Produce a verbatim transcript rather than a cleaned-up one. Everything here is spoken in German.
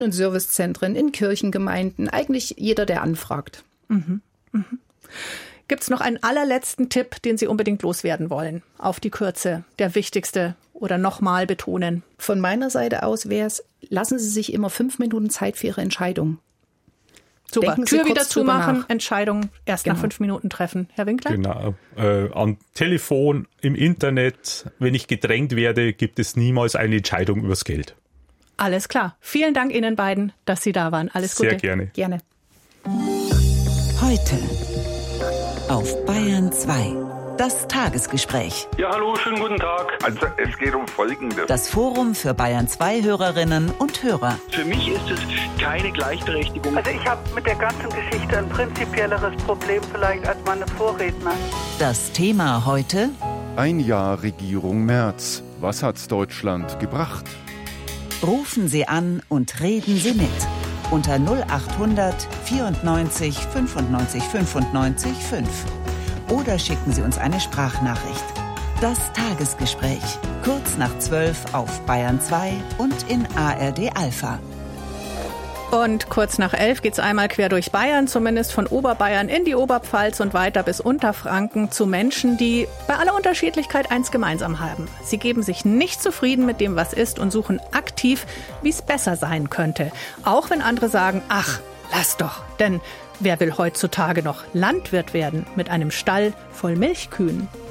in Servicezentren, in Kirchengemeinden, eigentlich jeder, der anfragt. Mhm. Mhm. Gibt es noch einen allerletzten Tipp, den Sie unbedingt loswerden wollen? Auf die Kürze, der wichtigste oder nochmal betonen? Von meiner Seite aus wäre es, lassen Sie sich immer fünf Minuten Zeit für Ihre Entscheidung. Super, Denken Sie Tür wieder kurz drüber zumachen, nach. Entscheidung erst Genau. nach fünf Minuten treffen. Herr Winkler? Genau. Äh, am Telefon, im Internet, wenn ich gedrängt werde, gibt es niemals eine Entscheidung übers Geld. Alles klar. Vielen Dank Ihnen beiden, dass Sie da waren. Alles Gute. Sehr gerne. Gerne. Heute auf Bayern zwei. Das Tagesgespräch. Ja, hallo, schönen guten Tag. Also es geht um Folgendes. Das Forum für Bayern zwei Hörerinnen und Hörer. Für mich ist es keine Gleichberechtigung. Also ich habe mit der ganzen Geschichte ein prinzipielleres Problem vielleicht als meine Vorredner. Das Thema heute: Ein Jahr Regierung Merz. Was hat's Deutschland gebracht? Rufen Sie an und reden Sie mit. Unter null acht hundert vierundneunzig fünfundneunzig fünfundneunzig fünf. Oder schicken Sie uns eine Sprachnachricht. Das Tagesgespräch. Kurz nach zwölf auf Bayern zwei und in A R D Alpha. Und kurz nach elf geht's einmal quer durch Bayern, zumindest von Oberbayern in die Oberpfalz und weiter bis Unterfranken zu Menschen, die bei aller Unterschiedlichkeit eins gemeinsam haben. Sie geben sich nicht zufrieden mit dem, was ist, und suchen aktiv, wie es besser sein könnte. Auch wenn andere sagen, ach, lass doch, denn wer will heutzutage noch Landwirt werden mit einem Stall voll Milchkühen?